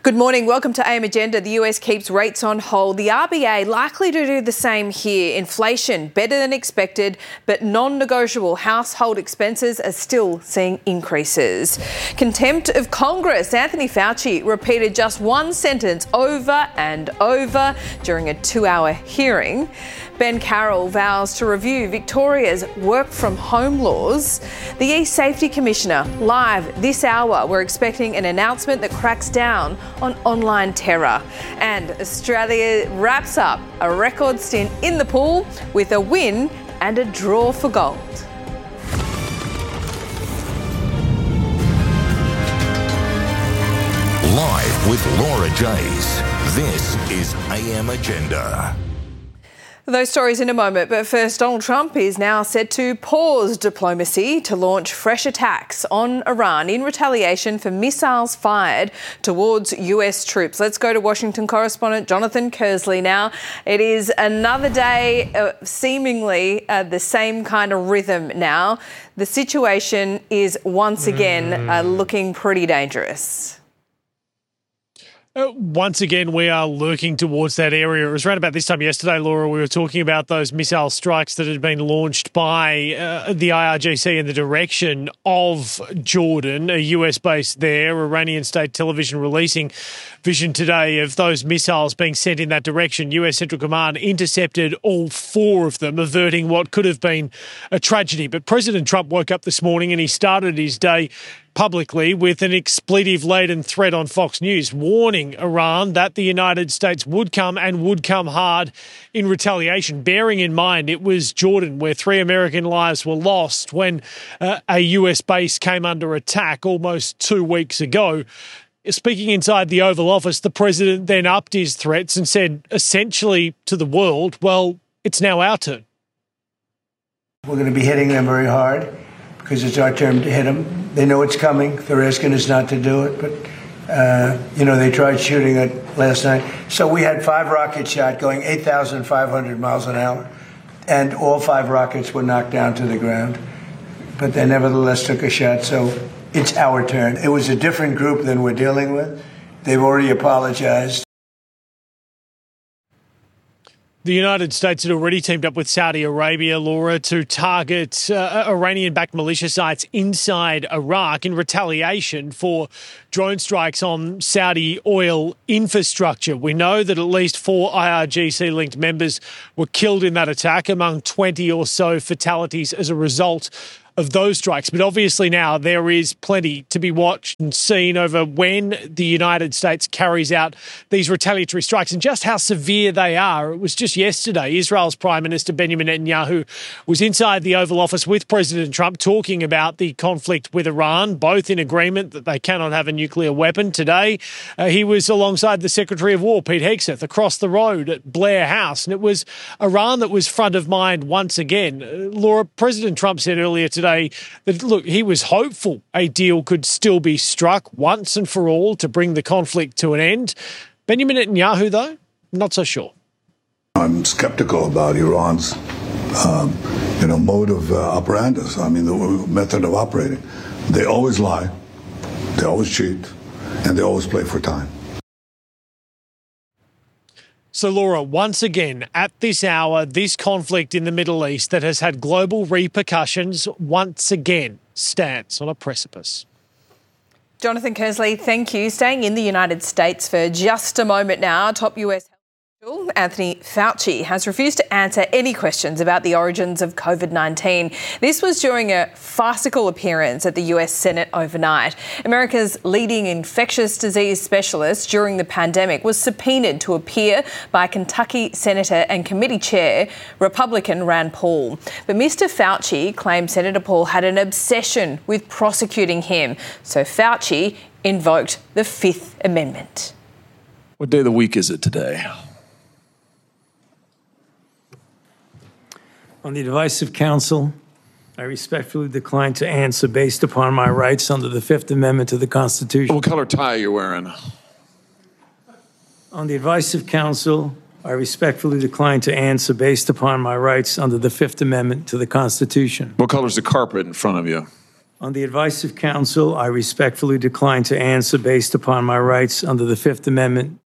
Good morning. Welcome to AM Agenda. The US keeps rates on hold. The RBA likely to do the same here. Inflation better than expected, but non-negotiable household expenses are still seeing increases. Contempt of Congress. Anthony Fauci repeated just one sentence over and over during a 2-hour hearing. Ben Carroll vows to review Victoria's work-from-home laws. The E-Safety Commissioner live this hour. We're expecting an announcement that cracks down on online terror. And Australia wraps up a record stint in the pool with a win and a draw for gold. Live with Laura Jays. This is AM Agenda. Those stories in a moment, but first, Donald Trump is now set to pause diplomacy to launch fresh attacks on Iran in retaliation for missiles fired towards US troops. Let's go to Washington correspondent Jonathan Kersley now. It is another day seemingly the same kind of rhythm now. The situation is once again looking pretty dangerous. Once again, we are lurking towards that area. It was around about this time yesterday, Laura, we were talking about those missile strikes that had been launched by the IRGC in the direction of Jordan, a US base there. Iranian state television releasing vision today of those missiles being sent in that direction. US Central Command intercepted all 4 of them, averting what could have been a tragedy. But President Trump woke up this morning and he started his day publicly with an expletive-laden threat on Fox News, warning Iran that the United States would come and would come hard in retaliation, bearing in mind it was Jordan where 3 American lives were lost when a US base came under attack almost 2 weeks ago. Speaking inside the Oval Office, the president then upped his threats and said essentially to the world, well, it's now our turn. We're going to be hitting them very hard because it's our turn to hit them. They know it's coming. They're asking us not to do it, but, they tried shooting it last night. So we had 5 rockets shot going 8,500 miles an hour, and all 5 rockets were knocked down to the ground. But they nevertheless took a shot, so it's our turn. It was a different group than we're dealing with. They've already apologized. The United States had already teamed up with Saudi Arabia, Laura, to target Iranian-backed militia sites inside Iraq in retaliation for drone strikes on Saudi oil infrastructure. We know that at least 4 IRGC-linked members were killed in that attack, among 20 or so fatalities as a result of those strikes. But obviously now there is plenty to be watched and seen over when the United States carries out these retaliatory strikes and just how severe they are. It was just yesterday, Israel's Prime Minister Benjamin Netanyahu was inside the Oval Office with President Trump talking about the conflict with Iran, both in agreement that they cannot have a nuclear weapon. Today, he was alongside the Secretary of War, Pete Hegseth, across the road at Blair House. And it was Iran that was front of mind once again. Laura, President Trump said earlier today that, look, he was hopeful a deal could still be struck once and for all to bring the conflict to an end. Benjamin Netanyahu, though, not so sure. I'm skeptical about Iran's, mode of operandus. I mean, the method of operating. They always lie, they always cheat, and they always play for time. So, Laura, once again, at this hour, this conflict in the Middle East that has had global repercussions once again stands on a precipice. Jonathan Kersley, thank you. Staying in the United States for just a moment now, top US health official Anthony Fauci has refused to answer any questions about the origins of COVID-19. This was during a farcical appearance at the US Senate overnight. America's leading infectious disease specialist during the pandemic was subpoenaed to appear by Kentucky Senator and committee chair, Republican Rand Paul. But Mr. Fauci claimed Senator Paul had an obsession with prosecuting him. So Fauci invoked the Fifth Amendment. What day of the week is it today? On the advice of counsel, I respectfully decline to answer based upon my rights under the Fifth Amendment to the Constitution. What color tie are you wearing? On the advice of counsel, I respectfully decline to answer based upon my rights under the Fifth Amendment to the Constitution. What color's the carpet in front of you? On the advice of counsel, I respectfully decline to answer based upon my rights under the Fifth Amendment.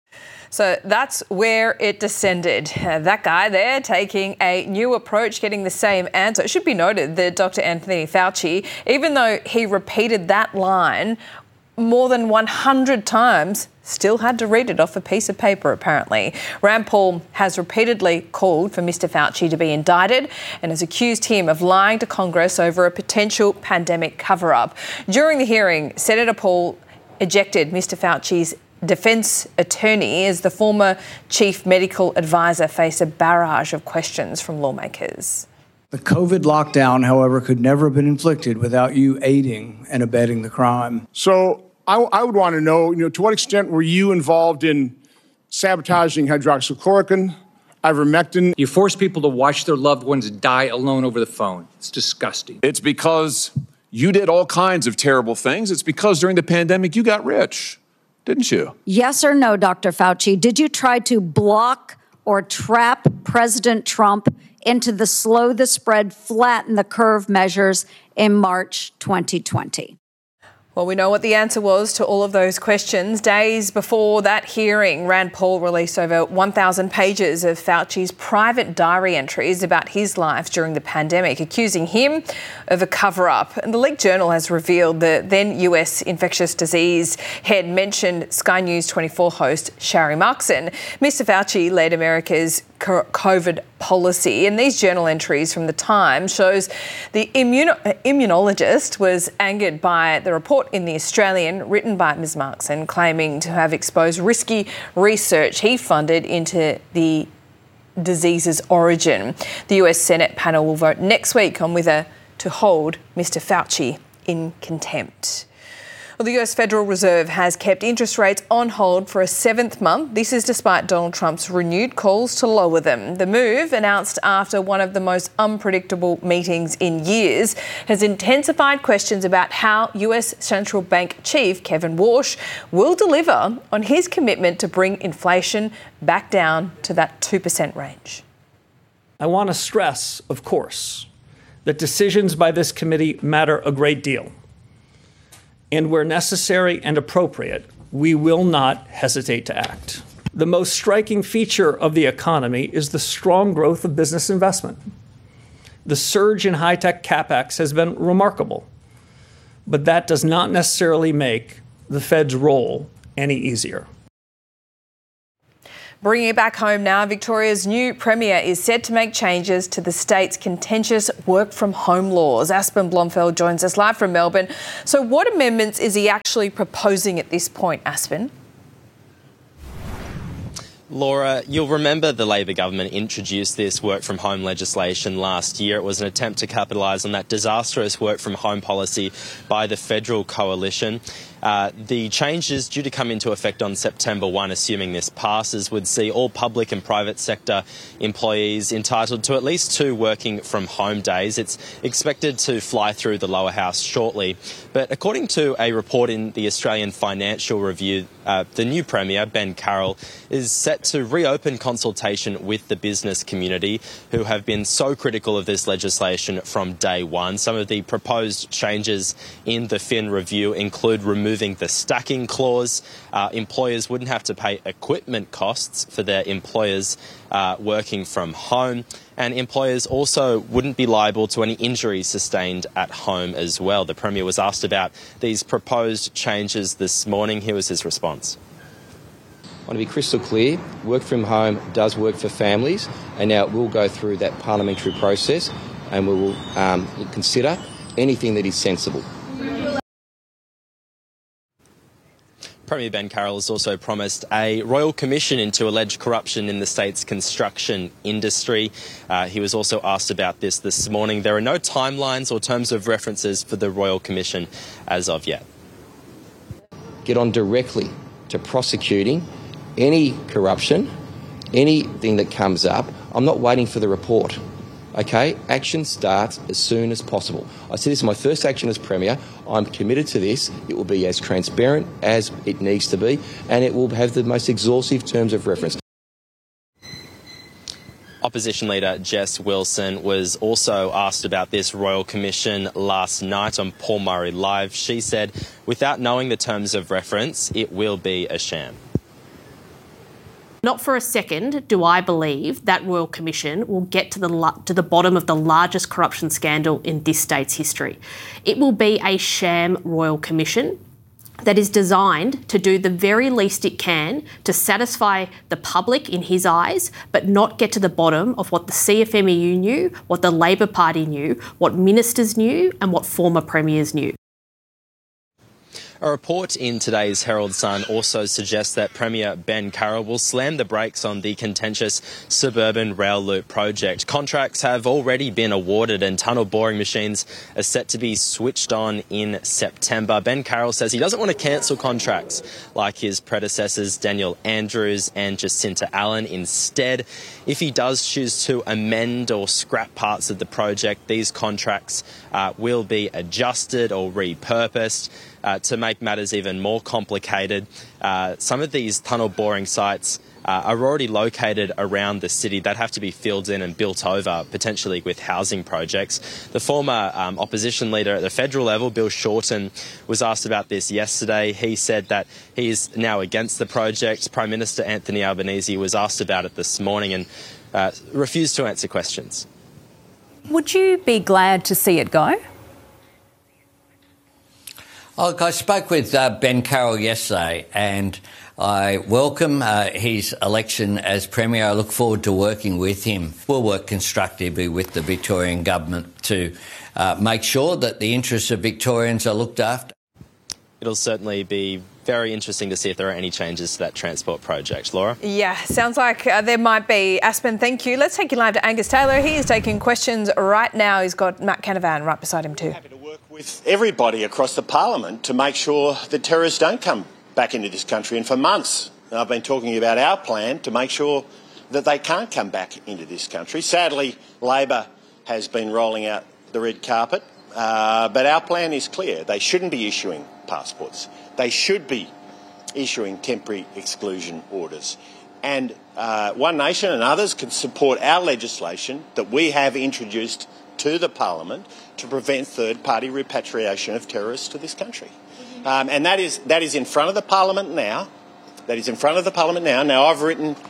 So that's where it descended. That guy there taking a new approach, getting the same answer. It should be noted that Dr. Anthony Fauci, even though he repeated that line more than 100 times, still had to read it off a piece of paper, apparently. Rand Paul has repeatedly called for Mr. Fauci to be indicted and has accused him of lying to Congress over a potential pandemic cover-up. During the hearing, Senator Paul ejected Mr. Fauci's defence attorney as the former chief medical advisor faced a barrage of questions from lawmakers. The COVID lockdown, however, could never have been inflicted without you aiding and abetting the crime. So I would want to know, to what extent were you involved in sabotaging hydroxychloroquine, ivermectin? You force people to watch their loved ones die alone over the phone. It's disgusting. It's because you did all kinds of terrible things. It's because during the pandemic you got rich, didn't you? Yes or no, Dr. Fauci? Did you try to block or trap President Trump into the slow the spread, flatten the curve measures in March 2020? Well, we know what the answer was to all of those questions. Days before that hearing, Rand Paul released over 1,000 pages of Fauci's private diary entries about his life during the pandemic, accusing him of a cover-up. And the leaked journal has revealed that then US infectious disease head mentioned Sky News 24 host Sharri Markson. Mr. Fauci led America's COVID policy, and these journal entries from the Times shows the immunologist was angered by the report in The Australian written by Ms. Markson claiming to have exposed risky research he funded into the disease's origin. The US Senate panel will vote next week on whether to hold Mr. Fauci in contempt. Well, the US Federal Reserve has kept interest rates on hold for a seventh month. This is despite Donald Trump's renewed calls to lower them. The move, announced after one of the most unpredictable meetings in years, has intensified questions about how US Central Bank Chief Kevin Warsh will deliver on his commitment to bring inflation back down to that 2% range. I want to stress, of course, that decisions by this committee matter a great deal. And where necessary and appropriate, we will not hesitate to act. The most striking feature of the economy is the strong growth of business investment. The surge in high-tech CapEx has been remarkable, but that does not necessarily make the Fed's role any easier. Bringing it back home now, Victoria's new Premier is set to make changes to the state's contentious work-from-home laws. Aspen Blomfeld joins us live from Melbourne. So what amendments is he actually proposing at this point, Aspen? Laura, you'll remember the Labor government introduced this work-from-home legislation last year. It was an attempt to capitalise on that disastrous work-from-home policy by the federal coalition. The changes due to come into effect on September 1, assuming this passes, would see all public and private sector employees entitled to at least 2 working from home days. It's expected to fly through the lower house shortly. But according to a report in the Australian Financial Review, the new Premier, Ben Carroll, is set to reopen consultation with the business community, who have been so critical of this legislation from day one. Some of the proposed changes in the Fin Review include removing the stacking clause. Employers wouldn't have to pay equipment costs for their employers working from home, and employers also wouldn't be liable to any injuries sustained at home as well. The Premier was asked about these proposed changes this morning. Here was his response. I want to be crystal clear, work from home does work for families, and now it will go through that parliamentary process, and we will consider anything that is sensible. Premier Ben Carroll has also promised a royal commission into alleged corruption in the state's construction industry. He was also asked about this morning. There are no timelines or terms of references for the royal commission as of yet. Get on directly to prosecuting any corruption, anything that comes up. I'm not waiting for the report. Okay, action starts as soon as possible. I said this is my first action as Premier. I'm committed to this. It will be as transparent as it needs to be, and it will have the most exhaustive terms of reference. Opposition leader Jess Wilson was also asked about this Royal Commission last night on Paul Murray Live. She said, without knowing the terms of reference, it will be a sham. Not for a second do I believe that Royal Commission will get to the bottom of the largest corruption scandal in this state's history. It will be a sham Royal Commission that is designed to do the very least it can to satisfy the public in his eyes, but not get to the bottom of what the CFMEU knew, what the Labor Party knew, what ministers knew and what former premiers knew. A report in today's Herald Sun also suggests that Premier Ben Carroll will slam the brakes on the contentious suburban rail loop project. Contracts have already been awarded and tunnel boring machines are set to be switched on in September. Ben Carroll says he doesn't want to cancel contracts like his predecessors Daniel Andrews and Jacinta Allen. Instead, if he does choose to amend or scrap parts of the project, these contracts will be adjusted or repurposed. To make matters even more complicated, some of these tunnel boring sites are already located around the city. They'd have to be filled in and built over, potentially with housing projects. The former opposition leader at the federal level, Bill Shorten, was asked about this yesterday. He said that he is now against the project. Prime Minister Anthony Albanese was asked about it this morning and refused to answer questions. Would you be glad to see it go? Look, I spoke with Ben Carroll yesterday and I welcome his election as Premier. I look forward to working with him. We'll work constructively with the Victorian government to make sure that the interests of Victorians are looked after. It'll certainly be very interesting to see if there are any changes to that transport project. Laura? Yeah, sounds like there might be. Aspen, thank you. Let's take you live to Angus Taylor. He is taking questions right now. He's got Matt Canavan right beside him too. With everybody across the parliament to make sure that terrorists don't come back into this country. And for months, I've been talking about our plan to make sure that they can't come back into this country. Sadly, Labor has been rolling out the red carpet, but our plan is clear. They shouldn't be issuing passports. They should be issuing temporary exclusion orders. And One Nation and others can support our legislation that we have introduced to the Parliament to prevent third-party repatriation of terrorists to this country. And that is in front of the Parliament now. That is in front of the Parliament now. Now, I've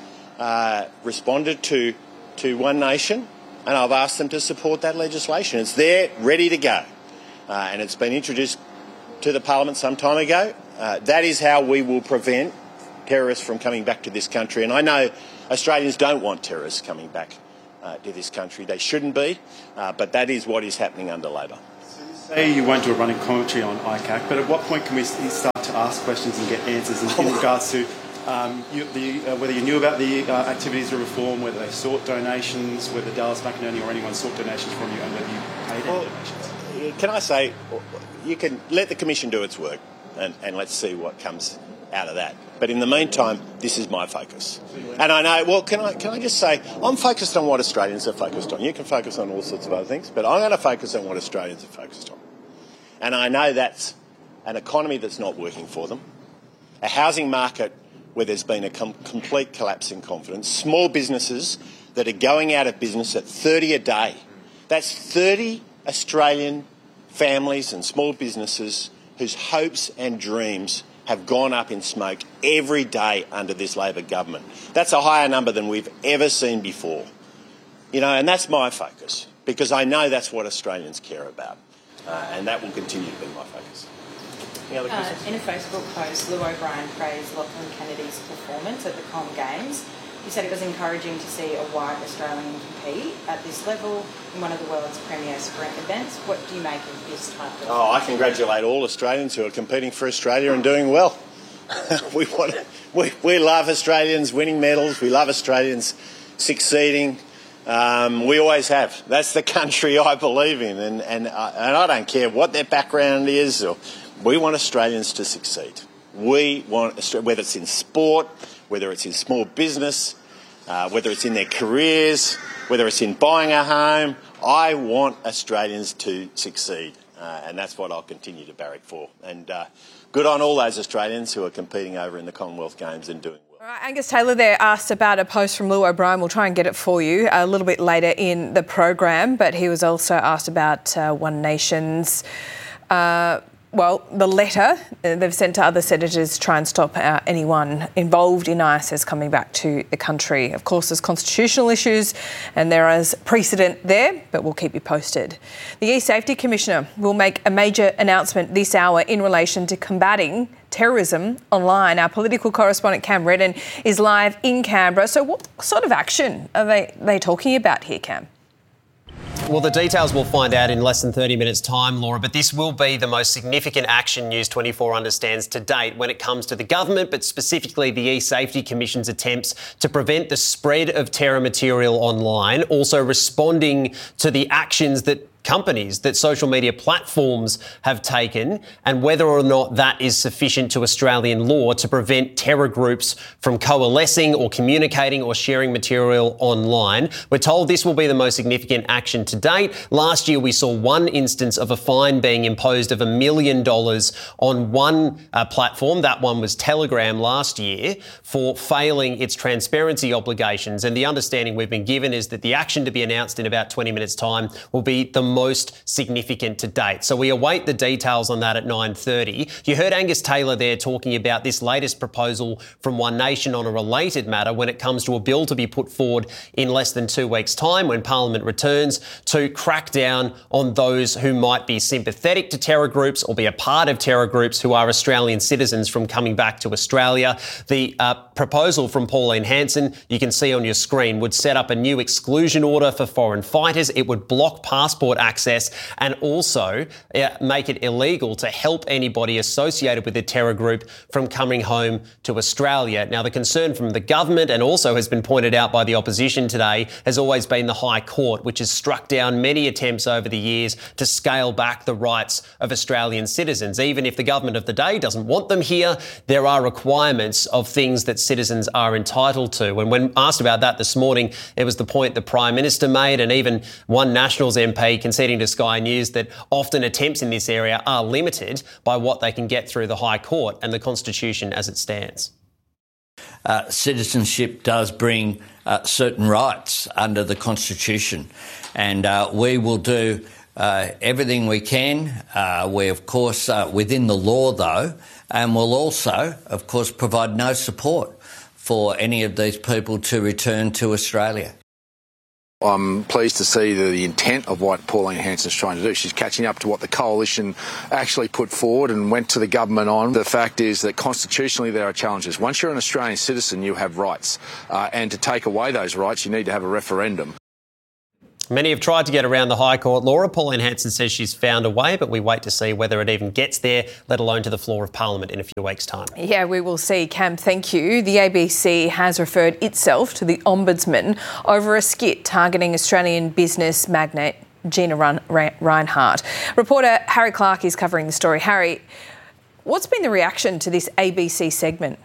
responded to One Nation, and I've asked them to support that legislation. It's there, ready to go. And it's been introduced to the Parliament some time ago. That is how we will prevent terrorists from coming back to this country. And I know Australians don't want terrorists coming back to this country. They shouldn't be, but that is what is happening under Labor. Say you won't do a running commentary on ICAC, but at what point can we start to ask questions and get answers in regards to whether you knew about the activities of reform, whether they sought donations, whether Dallas McInerney or anyone sought donations from you, and whether you paid any donations? Can I say, you can let the Commission do its work and let's see what comes out of that. But in the meantime, this is my focus. And I know, well, can I just say, I'm focused on what Australians are focused on. You can focus on all sorts of other things, but I'm going to focus on what Australians are focused on. And I know that's an economy that's not working for them, a housing market where there's been a complete collapse in confidence, small businesses that are going out of business at 30 a day. That's 30 Australian families and small businesses whose hopes and dreams have gone up in smoke every day under this Labor government. That's a higher number than we've ever seen before. You know, and that's my focus, because I know that's what Australians care about, and that will continue to be my focus. Any other questions? In a Facebook post, Lou O'Brien praised Lachlan Kennedy's performance at the Com Games. He said it was encouraging to see a white Australian compete at this level in one of the world's premier sprint events. What do you make of this type of... Oh, I congratulate all Australians who are competing for Australia and doing well. We love Australians winning medals. We love Australians succeeding. We always have. That's the country I believe in, and I don't care what their background is. We want Australians to succeed. We want, whether it's in sport, whether it's in small business, whether it's in their careers, whether it's in buying a home, I want Australians to succeed, and that's what I'll continue to barrack for. And good on all those Australians who are competing over in the Commonwealth Games and doing well. Angus Taylor there asked about a post from Lou O'Brien. We'll try and get it for you a little bit later in the program, but he was also asked about One Nation's the letter they've sent to other senators to try and stop anyone involved in ISS coming back to the country. Of course, there's constitutional issues and there is precedent there, but we'll keep you posted. The E-Safety Commissioner will make a major announcement this hour in relation to combating terrorism online. Our political correspondent Cam Redden is live in Canberra. So what sort of action are they talking about here, Cam? Well, the details we'll find out in less than 30 minutes' time, Laura, but this will be the most significant action News 24 understands to date when it comes to the government, but specifically the E-Safety Commission's attempts to prevent the spread of terror material online, also responding to the actions that companies, that social media platforms have taken, and whether or not that is sufficient to Australian law to prevent terror groups from coalescing or communicating or sharing material online. We're told this will be the most significant action to date. Last year, we saw one instance of a fine being imposed of $1 million on one platform. That one was Telegram last year for failing its transparency obligations. And the understanding we've been given is that the action to be announced in about 20 minutes' time will be the most significant to date. So we await the details on that at 9:30. You heard Angus Taylor there talking about this latest proposal from One Nation on a related matter when it comes to a bill to be put forward in less than 2 weeks' time when Parliament returns to crack down on those who might be sympathetic to terror groups or be a part of terror groups who are Australian citizens from coming back to Australia. The proposal from Pauline Hanson, you can see on your screen, would set up a new exclusion order for foreign fighters. It would block passport access and also make it illegal to help anybody associated with a terror group from coming home to Australia. Now, the concern from the government, and also has been pointed out by the opposition today, has always been the High Court, which has struck down many attempts over the years to scale back the rights of Australian citizens. Even if the government of the day doesn't want them here, there are requirements of things that citizens are entitled to. And when asked about that this morning, it was the point the Prime Minister made, and even One National's MP conceding to Sky News that often attempts in this area are limited by what they can get through the High Court and the Constitution as it stands. Citizenship does bring certain rights under the Constitution, and we will do everything we can. We, of course, within the law, though, and will also, of course, provide no support for any of these people to return to Australia. I'm pleased to see the intent of what Pauline Hanson's trying to do. She's catching up to what the coalition actually put forward and went to the government on. The fact is that constitutionally there are challenges. Once you're an Australian citizen, you have rights. And to take away those rights, you need to have a referendum. Many have tried to get around the High Court. Laura, Pauline Hanson says she's found a way, but we wait to see whether it even gets there, let alone to the floor of Parliament in a few weeks' time. Yeah, we will see. Cam, thank you. The ABC has referred itself to the Ombudsman over a skit targeting Australian business magnate Gina Rinehart. Reporter Harry Clark is covering the story. Harry, what's been the reaction to this ABC segment?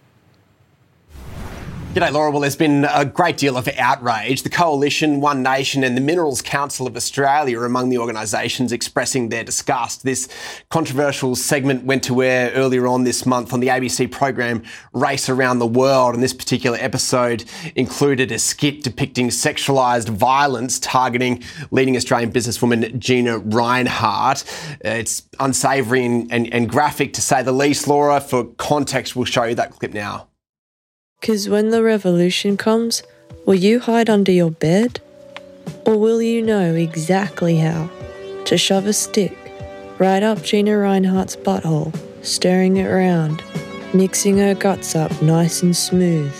G'day, Laura. Well, there's been a great deal of outrage. The Coalition, One Nation and the Minerals Council of Australia are among the organisations expressing their disgust. This controversial segment went to air earlier on this month on the ABC program Race Around the World, and this particular episode included a skit depicting sexualised violence targeting leading Australian businesswoman Gina Rinehart. It's unsavoury and graphic, to say the least, Laura. For context, we'll show you that clip now. 'Cause when the revolution comes, will you hide under your bed? Or will you know exactly how to shove a stick right up Gina Rinehart's butthole, stirring it round, mixing her guts up nice and smooth?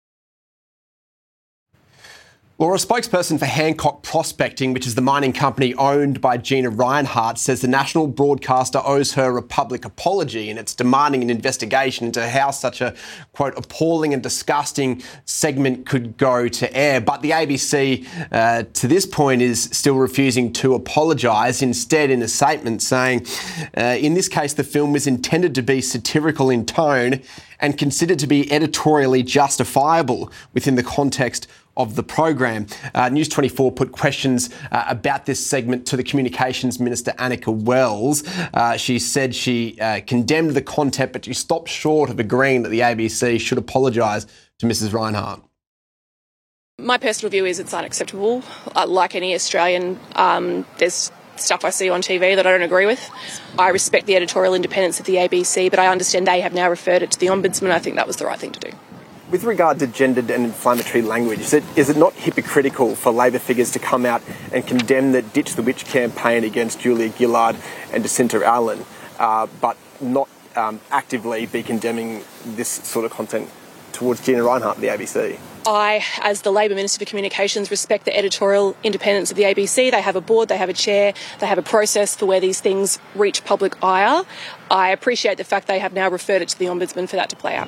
Laura, a spokesperson for Hancock Prospecting, which is the mining company owned by Gina Rinehart, says the national broadcaster owes her a public apology, and it's demanding an investigation into how such a, quote, appalling and disgusting segment could go to air. But the ABC, to this point, is still refusing to apologise. Instead, in a statement saying, in this case, the film was intended to be satirical in tone and considered to be editorially justifiable within the context of the program. News 24 put questions about this segment to the Communications Minister, Annika Wells. She said she condemned the content, but she stopped short of agreeing that the ABC should apologise to Mrs Rinehart. My personal view is it's unacceptable. Like any Australian, there's stuff I see on TV that I don't agree with. I respect the editorial independence of the ABC, but I understand they have now referred it to the Ombudsman. I think that was the right thing to do. With regard to gendered and inflammatory language, is it not hypocritical for Labor figures to come out and condemn the Ditch the Witch campaign against Julia Gillard and Jacinta Allen, but not actively be condemning this sort of content towards Gina Rinehart of the ABC? I, as the Labor Minister for Communications, respect the editorial independence of the ABC. They have a board, they have a chair, they have a process for where these things reach public ire. I appreciate the fact they have now referred it to the Ombudsman for that to play out.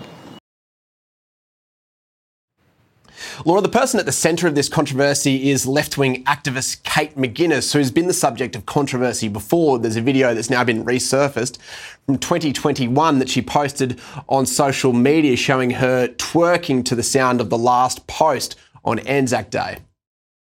Laura, the person at the centre of this controversy is left-wing activist Kate McGuinness, who's been the subject of controversy before. There's a video that's now been resurfaced from 2021 that she posted on social media showing her twerking to the sound of The Last Post on Anzac Day.